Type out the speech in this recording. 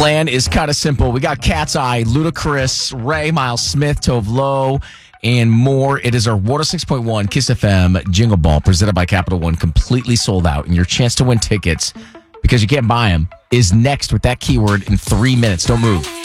Plan is kind of simple. We got Cat's Eye, Ludacris, Ray, Miles Smith, Tove Lo, and more. It is our Water 6.1 Kiss FM Jingle Ball presented by Capital One, completely sold out. And your chance to win tickets, because you can't buy them, is next with that keyword in 3 minutes. Don't move.